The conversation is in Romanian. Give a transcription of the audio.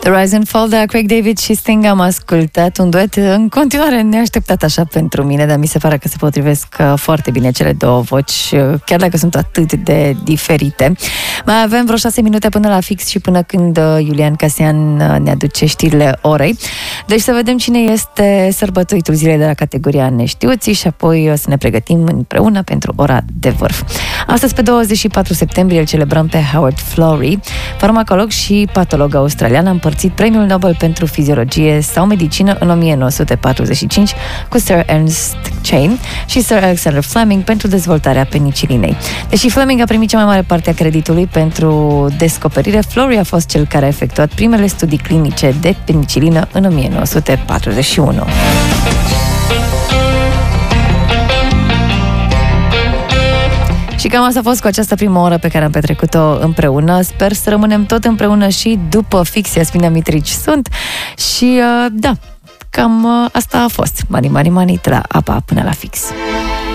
The Rise and Fall de la Craig David și Sting am ascultat, un duet în continuare neașteptat așa pentru mine, dar mi se pare că se potrivesc foarte bine cele două voci, chiar dacă sunt atât de diferite. Mai avem vreo 6 minute până la fix și până când Iulian Casian ne aduce știrile orei. Deci să vedem cine este sărbătoritul zilei de la categoria neștiuții și apoi să ne pregătim împreună pentru ora de vârf. Astăzi, pe 24 septembrie, îl celebrăm pe Howard Florey, farmacolog și patolog australian, a împărțit Premiul Nobel pentru fiziologie sau medicină în 1945 cu Sir Ernest Chain și Sir Alexander Fleming pentru dezvoltarea penicilinei. Deși Fleming a primit cea mai mare parte a creditului pentru descoperire, Florey a fost cel care a efectuat primele studii clinice de penicilină în 1941. Și cam asta a fost cu această primă oră pe care am petrecut-o împreună. Sper să rămânem tot împreună și după fix. Iasmina Mitrici sunt. Și da, cam asta a fost. Mani, mani, mani, de la APA până la fix.